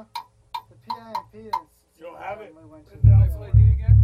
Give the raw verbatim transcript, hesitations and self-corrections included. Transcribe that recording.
the P I M P is. You don't have it? We went to. What's the I D again?